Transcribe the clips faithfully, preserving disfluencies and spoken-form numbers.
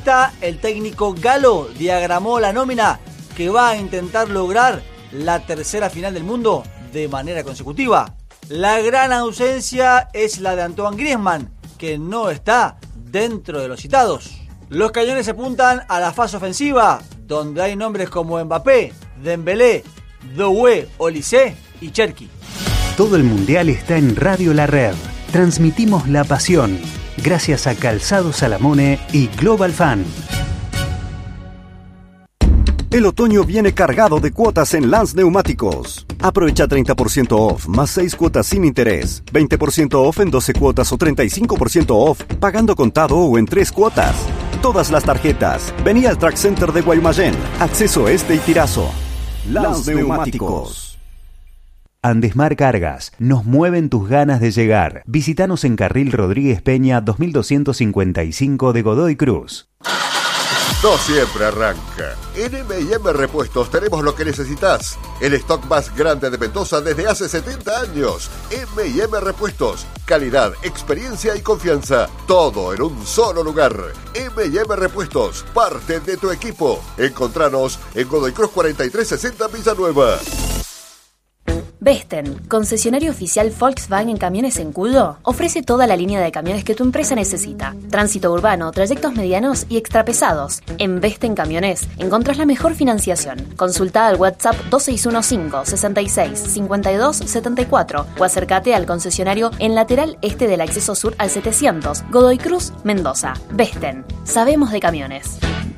lista, el técnico Galo diagramó la nómina que va a intentar lograr la tercera final del mundo de manera consecutiva. La gran ausencia es la de Antoine Griezmann, que no está dentro de los citados. Los cañones se apuntan a la fase ofensiva, donde hay nombres como Mbappé, Dembélé, Doué, Olise y Cherki. Todo el mundial está en Radio La Red. Transmitimos la pasión, gracias a Calzado Salamone y Global Fan. El otoño viene cargado de cuotas en Lance Neumáticos. Aprovecha treinta por ciento off, más seis cuotas sin interés, veinte por ciento off en doce cuotas o treinta y cinco por ciento off pagando contado o en tres cuotas. Todas las tarjetas. Vení al Track Center de Guaymallén, acceso este y Tirazo. Lance Neumáticos. Andesmar Cargas, nos mueven tus ganas de llegar. Visítanos en Carril Rodríguez Peña dos mil doscientos cincuenta y cinco de Godoy Cruz. No siempre arranca. En M y M Repuestos tenemos lo que necesitas. El stock más grande de Mendoza desde hace setenta años. M y M Repuestos. Calidad, experiencia y confianza. Todo en un solo lugar. M y M Repuestos. Parte de tu equipo. Encontranos en Godoy Cruz cuarenta y tres sesenta Villanueva. Vesten, concesionario oficial Volkswagen en camiones en Cudo, ofrece toda la línea de camiones que tu empresa necesita. Tránsito urbano, trayectos medianos y extrapesados. En Vesten Camiones encontrás la mejor financiación. Consulta al WhatsApp dos seis uno cinco, sesenta y seis, cincuenta y dos, setenta y cuatro o acércate al concesionario en lateral este del acceso sur al setecientos, Godoy Cruz, Mendoza. Vesten, sabemos de camiones.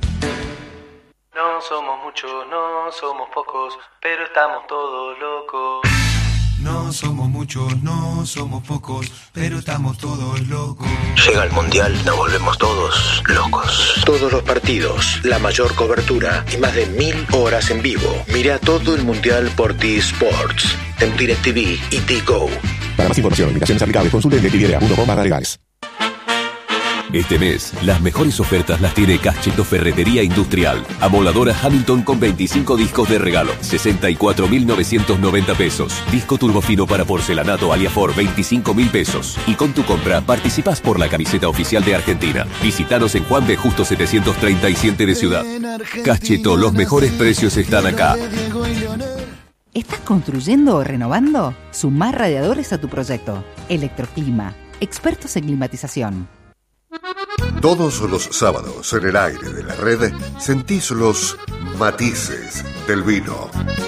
No somos muchos, no somos pocos, pero estamos todos locos. No somos muchos, no somos pocos, pero estamos todos locos. Llega el Mundial, nos volvemos todos locos. Todos los partidos, la mayor cobertura y más de mil horas en vivo. Mira todo el Mundial por T-Sports, en DirecTV y T-Go. Para más información, invitaciones aplicables, consulte en directv punto com barra legales. Este mes, las mejores ofertas las tiene Cacheto Ferretería Industrial. Amoladora Hamilton con veinticinco discos de regalo, sesenta y cuatro mil novecientos noventa pesos. Disco turbofino para porcelanato Aliafor, veinticinco mil pesos. Y con tu compra participás por la camiseta oficial de Argentina. Visítanos en Juan B. Justo setecientos treinta y siete de Ciudad. Cacheto, los mejores precios están acá. ¿Estás construyendo o renovando? Sumá radiadores a tu proyecto. Electroclima, expertos en climatización. Todos los sábados en el aire de la red sentís los matices del vino.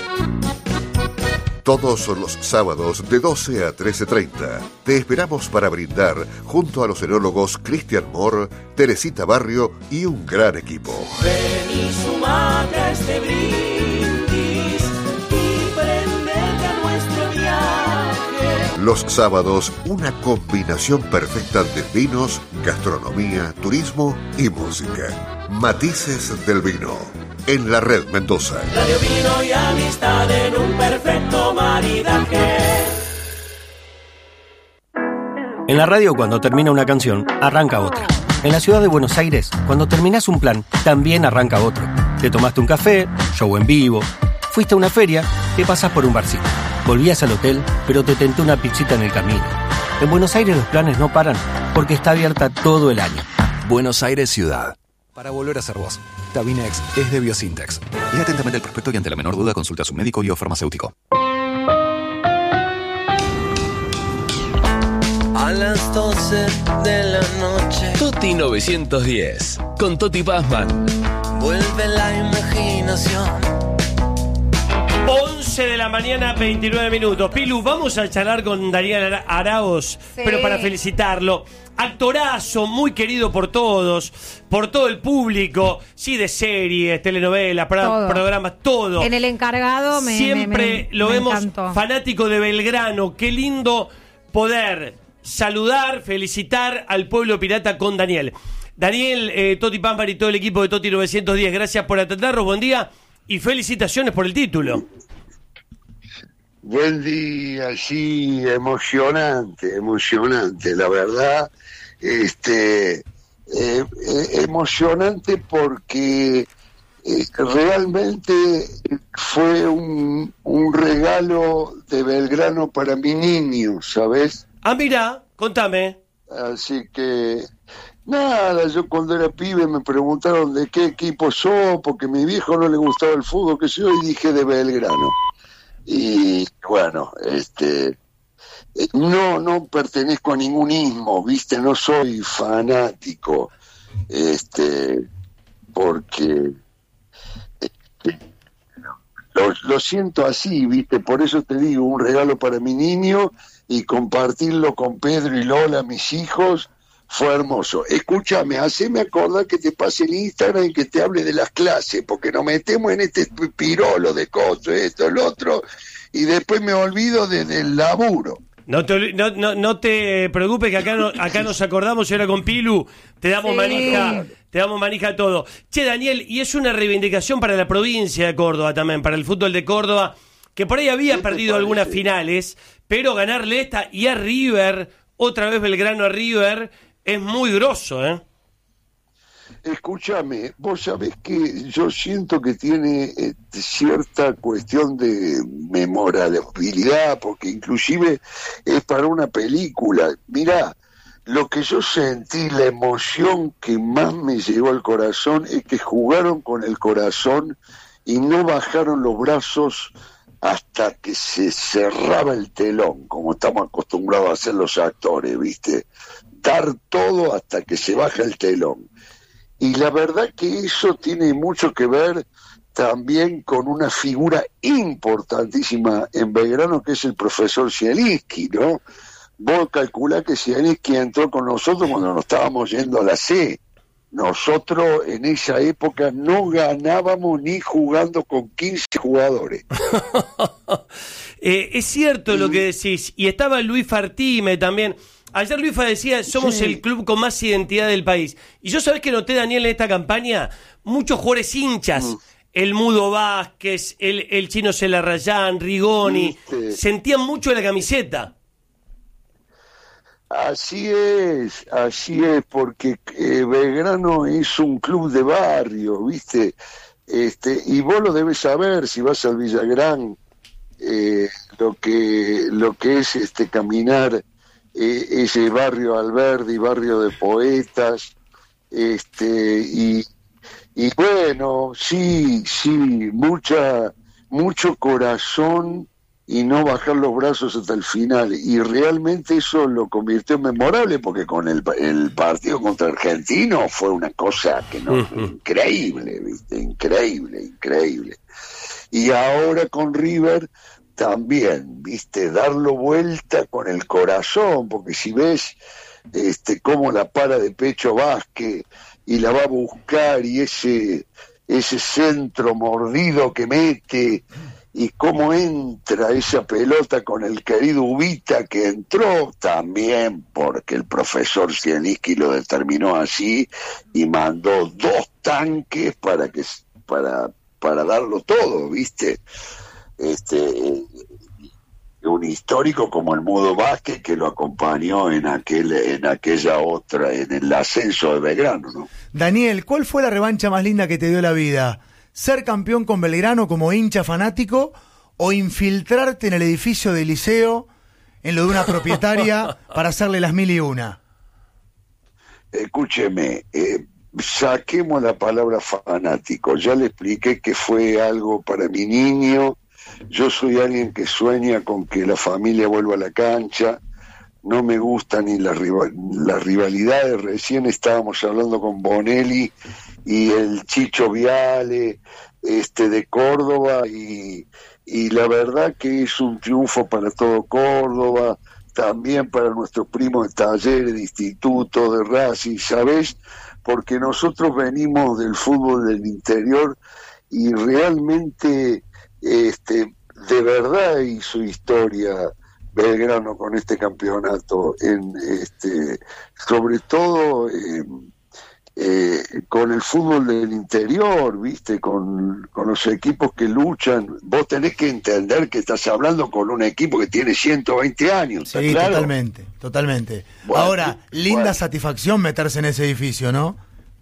Todos los sábados de doce a trece treinta te esperamos para brindar junto a los enólogos Cristian Moore, Teresita Barrio y un gran equipo. Ven y sumate a este brindis y prendete a nuestro viaje. Los sábados, una combinación perfecta de vinos, gastronomía, turismo y música. Matices del vino. En la red Mendoza. Radio, vino y amistad en un perfecto maridaje. En la radio, cuando termina una canción, arranca otra. En la ciudad de Buenos Aires, cuando terminás un plan, también arranca otro. Te tomaste un café, show en vivo, fuiste a una feria, te pasás por un barcito. Volvías al hotel, pero te tenté una pizzita en el camino. En Buenos Aires los planes no paran, porque está abierta todo el año. Buenos Aires Ciudad. Para volver a ser vos. Tabinex es de Biosintex. Lea atentamente el prospecto y ante la menor duda consulta a su médico y o farmacéutico. A las doce de la noche. Toti novecientos diez. Con Toti Pazman. Vuelve la imaginación. once de la mañana, veintinueve minutos. Pilu, vamos a charlar con Daniel Araoz, sí. Pero para felicitarlo. Actorazo, muy querido por todos, por todo el público, sí, de series, telenovelas, pro- programas, todo. En El Encargado me Siempre me, me, lo me vemos encantó. Fanático de Belgrano. Qué lindo poder saludar, felicitar al pueblo pirata con Daniel. Daniel, eh, Toti Pampar y todo el equipo de Toti novecientos diez, gracias por atendernos, buen día y felicitaciones por el título. Buen día, sí, emocionante, emocionante, la verdad, este, eh, eh, emocionante porque eh, realmente fue un, un regalo de Belgrano para mi niño, ¿sabes? Ah, mira, contame. Así que Nada, yo cuando era pibe me preguntaron de qué equipo sos, porque a mi viejo no le gustaba el fútbol, que yo, y dije de Belgrano. Y bueno, este, no, no pertenezco a ningún ismo, viste, no soy fanático, este, porque este, lo, lo siento así, viste, por eso te digo, un regalo para mi niño y compartirlo con Pedro y Lola, mis hijos, fue hermoso. Escúchame, haceme acordar que te pase el Instagram y que te hable de las clases, porque nos metemos en este pirolo de cosas, esto, el otro, y después me olvido de, del laburo. No te, no, no, no te preocupes que acá, no, acá nos acordamos y ahora con Pilu te damos sí. manija, te damos manija a todo. Che, Daniel, y es una reivindicación para la provincia de Córdoba también, para el fútbol de Córdoba, que por ahí había perdido algunas finales, pero ganarle esta y a River, otra vez Belgrano a River, es muy grosso, ¿eh? Escúchame, vos sabés que yo siento que tiene eh, cierta cuestión de memorabilidad, porque inclusive es para una película. Mirá, lo que yo sentí, la emoción que más me llegó al corazón es que jugaron con el corazón y no bajaron los brazos hasta que se cerraba el telón, como estamos acostumbrados a hacer los actores, ¿viste? Dar todo hasta que se baja el telón. Y la verdad que eso tiene mucho que ver también con una figura importantísima en Belgrano, que es el profesor Zielinski, ¿no? Vos calculás que Zielinski entró con nosotros cuando nos estábamos yendo a la C. Nosotros en esa época no ganábamos ni jugando con quince jugadores. eh, es cierto sí. lo que decís. Y estaba Luis Fartime también. Ayer Luis decía, somos sí. el club con más identidad del país. Y yo sabés que noté, Daniel, en esta campaña, muchos jugadores hinchas. Mm. El Mudo Vázquez, el, el Chino Celarrayán, Rigoni. ¿Viste? Sentían mucho la camiseta. Así es, así es, porque eh, Belgrano es un club de barrio, ¿viste? Este, y vos lo debes saber si vas al Villagrán, eh, lo que lo que es este caminar eh, ese barrio Alberdi, barrio de poetas, este y y bueno, sí, sí, mucha mucho corazón y no bajar los brazos hasta el final, y realmente eso lo convirtió en memorable, porque con el, el partido contra Argentino fue una cosa que no, increíble, ¿viste? Increíble, increíble. Y ahora con River también, ¿viste? Darlo vuelta con el corazón, porque si ves este cómo la para de pecho Vázquez y la va a buscar, y ese, ese centro mordido que mete, y cómo entra esa pelota con el querido Ubita, que entró también porque el profesor Zielinski lo determinó así y mandó dos tanques para que para para darlo todo, ¿viste? Este un histórico como el Mudo Vázquez, que lo acompañó en aquel en aquella otra en el ascenso de Belgrano, ¿no? Daniel, ¿cuál fue la revancha más linda que te dio la vida? ¿Ser campeón con Belgrano como hincha fanático o infiltrarte en el edificio del liceo, en lo de una propietaria, para hacerle las mil y una? Escúcheme, eh, saquemos la palabra fanático. Ya le expliqué que fue algo para mi niño. Yo soy alguien que sueña con que la familia vuelva a la cancha. No me gustan ni las, rival, las rivalidades. Recién estábamos hablando con Bonelli y el Chicho Viale este de Córdoba, y, y la verdad que es un triunfo para todo Córdoba, también para nuestros primos de Talleres, de Instituto, de Racing, ¿sabés? Porque nosotros venimos del fútbol del interior y realmente este de verdad hizo historia Belgrano con este campeonato, en este sobre todo eh, eh, con el fútbol del interior, viste, con, con los equipos que luchan. Vos tenés que entender que estás hablando con un equipo que tiene ciento veinte años. Sí, claro? totalmente, totalmente. Bueno, Ahora, linda bueno. satisfacción meterse en ese edificio, ¿no?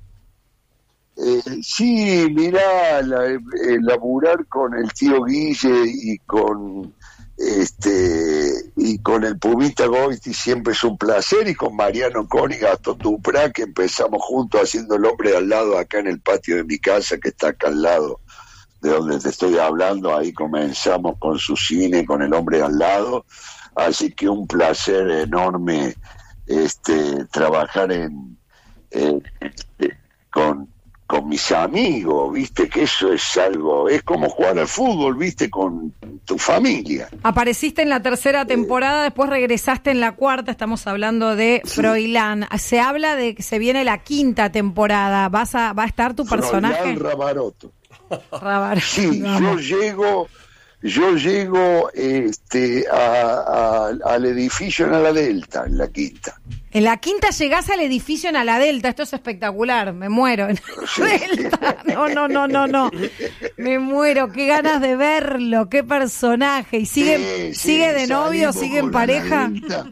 Eh, sí, mirá, la, eh, laburar con el tío Guille y con este y con el Pumita Goiti siempre es un placer, y con Mariano Coni y Gastón Duprá, que empezamos juntos haciendo El Hombre de Al Lado acá en el patio de mi casa, que está acá al lado de donde te estoy hablando. Ahí comenzamos con su cine, con El Hombre de Al Lado, así que un placer enorme este trabajar en, en este, con con mis amigos, viste, que eso es algo, es como jugar al fútbol, viste, con tu familia. Apareciste en la tercera temporada, eh, después regresaste en la cuarta, estamos hablando de sí. Froilán. Se habla de que se viene la quinta temporada, ¿Vas a, va a estar tu personaje? Froilán Rabaroto. Rabaroto. Sí, yo llego, yo llego este, a, a, al edificio en la Delta, en la quinta. En la quinta llegás al edificio en Ala Delta, esto es espectacular, me muero. En Delta, no, no, no, no, no, me muero, qué ganas de verlo, qué personaje. ¿Y sigue, sí, sigue sí, de novio, sigue en pareja?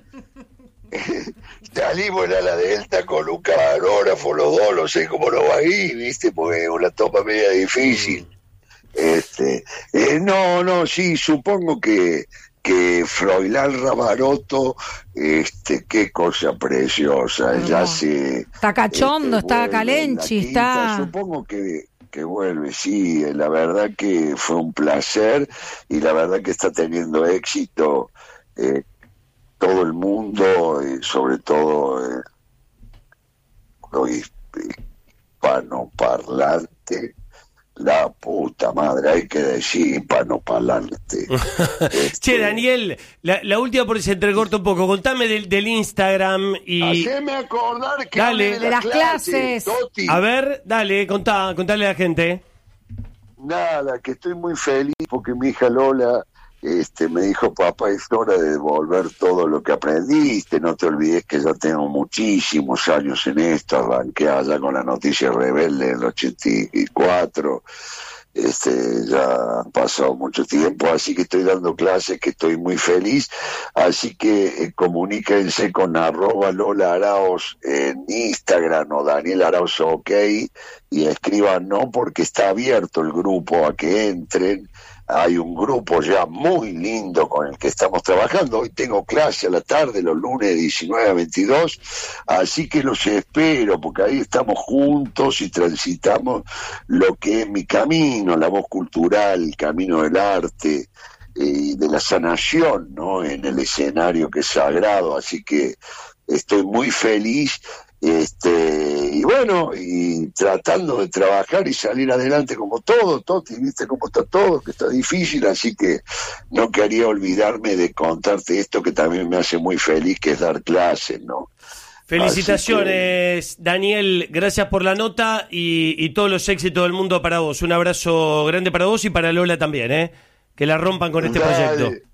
Salimos en Ala Delta con un camarógrafo, los dos, no sé cómo lo va ahí, viste, porque es una toma media difícil. Este, eh, no, no, sí, supongo que que Froilán Rabaroto, este, qué cosa preciosa, no. ya se... Está cachondo, este, está calenchi, está... Supongo que, que vuelve, sí, la verdad que fue un placer, y la verdad que está teniendo éxito eh, todo el mundo, eh, sobre todo eh, los hispanoparlantes. La puta madre, hay que decir para no parlarte. este... Che, Daniel, la, la última porque se entrecorta un poco. Contame del, del Instagram y... Haceme acordar que dale. de, de las clases. clases A ver, dale, contá, contale a la gente. Nada, que estoy muy feliz porque mi hija Lola este, me dijo, papá, es hora de devolver todo lo que aprendiste, no te olvides que ya tengo muchísimos años en esto, arranqué allá con la Noticia Rebelde en el ochenta y cuatro, este, ya ha pasado mucho tiempo, así que estoy dando clases, que estoy muy feliz, así que eh, comuníquense con arroba Lola Arauz en Instagram o Daniel Arauz OK, y escriban no, porque está abierto el grupo a que entren. Hay un grupo ya muy lindo con el que estamos trabajando. Hoy tengo clase a la tarde, los lunes de diecinueve a veintidós, así que los espero, porque ahí estamos juntos y transitamos lo que es mi camino, la voz cultural, el camino del arte y eh, de la sanación, ¿no? En el escenario que es sagrado, así que estoy muy feliz. Este, y bueno, y tratando de trabajar y salir adelante como todo, Toti, viste cómo está todo, que está difícil, así que no quería olvidarme de contarte esto que también me hace muy feliz, que es dar clases, ¿no? Felicitaciones, que... Daniel, gracias por la nota y, y todos los éxitos del mundo para vos. Un abrazo grande para vos y para Lola también, ¿eh? Que la rompan con este dale, proyecto.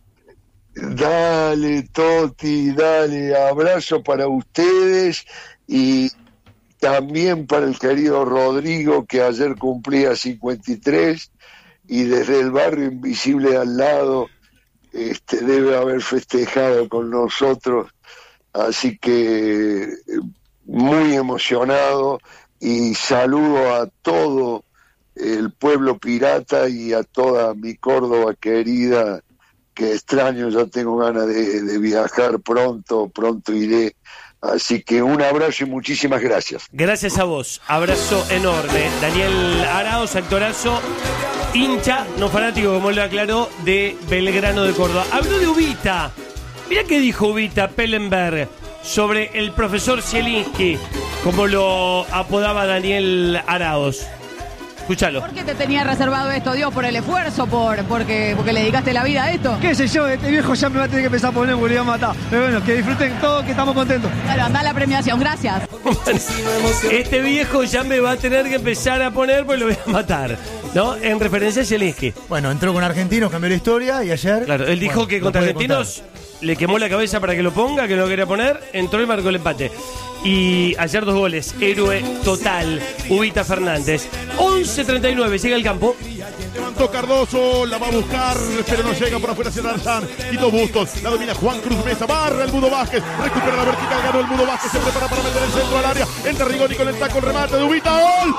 Dale, Toti, dale, abrazo para ustedes. Y también para el querido Rodrigo, que ayer cumplía cincuenta y tres, y desde el barrio invisible al lado este, debe haber festejado con nosotros, así que muy emocionado, y saludo a todo el pueblo pirata y a toda mi Córdoba querida, que extraño, ya tengo ganas de, de viajar pronto, pronto iré. Así que un abrazo y muchísimas gracias. Gracias a vos, abrazo enorme. Daniel Arauz, actorazo, hincha, no fanático, como lo aclaró, de Belgrano de Córdoba. Habló de Ubita. Mirá qué dijo Ubita Pellenberg sobre el profesor Zielinski, como lo apodaba Daniel Arauz. Escúchalo. ¿Por qué te tenía reservado esto, Dios? ¿Por el esfuerzo? ¿Por porque, porque le dedicaste la vida a esto? ¿Qué sé yo? Este viejo ya me va a tener que empezar a poner porque lo iba a matar. Pero bueno, que disfruten todo, que estamos contentos. Claro, anda la premiación, gracias. Este viejo ya me va a tener que empezar a poner porque lo voy a matar, ¿no? En referencia a Zielinski. Bueno, entró con argentinos, cambió la historia y ayer... Claro, él dijo bueno, que contra argentinos le quemó la cabeza para que lo ponga, que no lo quería poner, entró y marcó el empate. Y ayer dos goles, héroe total, Ubita Fernández. once treinta y nueve, llega al campo. Levantó Cardoso, la va a buscar, pero no llega por afuera hacia Tarzán. Quito Bustos, la domina Juan Cruz Mesa, barra el Mudo Vázquez, recupera la vertical, ganó el Mudo Vázquez, se prepara para meter el centro al área. Entra Rigoni con el taco, el remate de Ubita, ¡gol!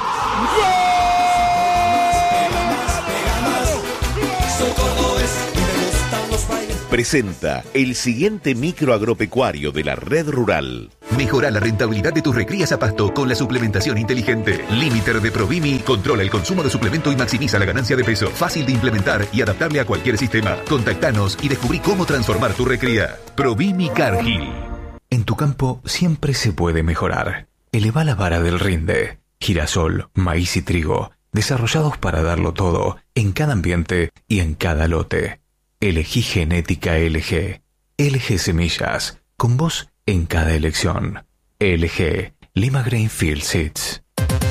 ¡Gol! presenta el siguiente micro agropecuario de la Red Rural. Mejora la rentabilidad de tus recrías a pasto con la suplementación inteligente. Limiter de Provimi controla el consumo de suplemento y maximiza la ganancia de peso. Fácil de implementar y adaptable a cualquier sistema. Contactanos y descubrí cómo transformar tu recría. Provimi Cargill. En tu campo siempre se puede mejorar. Eleva la vara del rinde. Girasol, maíz y trigo, desarrollados para darlo todo, en cada ambiente y en cada lote. Elegí Genética L G. L G Semillas, con vos en cada elección. L G, Lima Grainfield Seeds.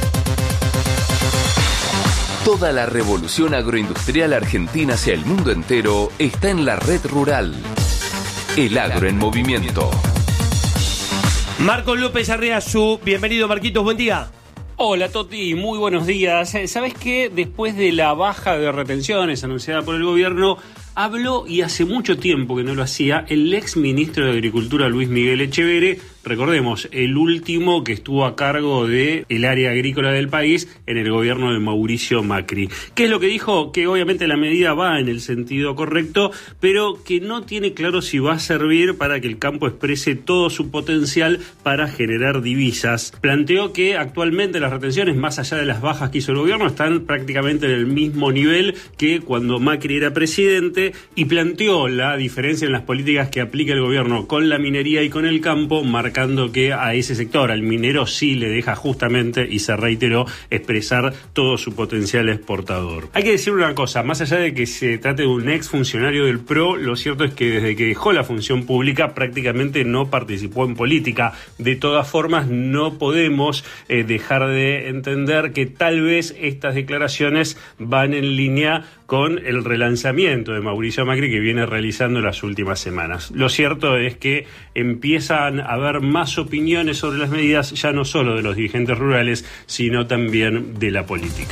Toda la revolución agroindustrial argentina hacia el mundo entero está en la Red Rural. El agro en movimiento. Marcos López Arriazu, bienvenido Marquitos, buen día. Hola Toti, muy buenos días. ¿Sabes qué? Después de la baja de retenciones anunciada por el gobierno, habló, y hace mucho tiempo que no lo hacía, el ex ministro de Agricultura Luis Miguel Echeverre, recordemos, el último que estuvo a cargo del área agrícola del país en el gobierno de Mauricio Macri. ¿Qué es lo que dijo? Que obviamente la medida va en el sentido correcto, pero que no tiene claro si va a servir para que el campo exprese todo su potencial para generar divisas. Planteó que actualmente las retenciones, más allá de las bajas que hizo el gobierno, están prácticamente en el mismo nivel que cuando Macri era presidente, y planteó la diferencia en las políticas que aplica el gobierno con la minería y con el campo, marcando que a ese sector, al minero, sí le deja justamente, y se reiteró, expresar todo su potencial exportador. Hay que decir una cosa, más allá de que se trate de un ex funcionario del P R O, lo cierto es que desde que dejó la función pública prácticamente no participó en política. De todas formas, no podemos eh, dejar de entender que tal vez estas declaraciones van en línea con el relanzamiento de Mauricio Macri que viene realizando en las últimas semanas. Lo cierto es que empiezan a haber más opiniones sobre las medidas, ya no solo de los dirigentes rurales, sino también de la política.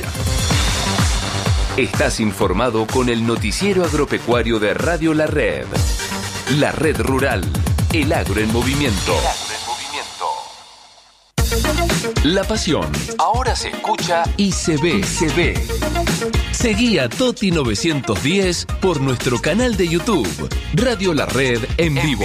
Estás informado con el noticiero agropecuario de Radio La Red. La Red Rural, el agro en movimiento. La pasión ahora se escucha y se ve. Se ve. Seguí a Toti novecientos diez por nuestro canal de YouTube, Radio La Red en vivo.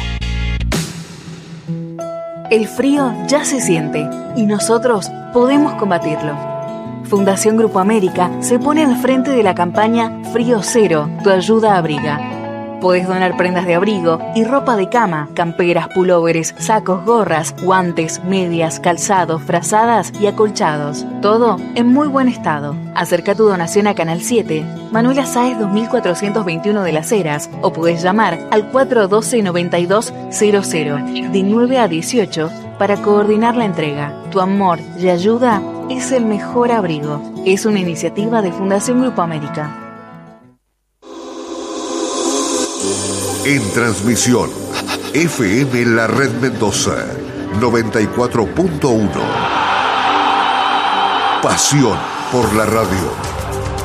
El frío ya se siente y nosotros podemos combatirlo. Fundación Grupo América se pone al frente de la campaña Frío Cero, tu ayuda abriga. Podés donar prendas de abrigo y ropa de cama, camperas, pulóveres, sacos, gorras, guantes, medias, calzados, frazadas y acolchados. Todo en muy buen estado. Acerca tu donación a Canal siete, Manuela Sáez dos mil cuatrocientos veintiuno de Las Heras, o podés llamar al cuatro uno dos, noventa y dos cero cero de nueve a dieciocho para coordinar la entrega. Tu amor y ayuda es el mejor abrigo. Es una iniciativa de Fundación Grupo América. En transmisión, F M La Red Mendoza, noventa y cuatro punto uno. Pasión por la radio.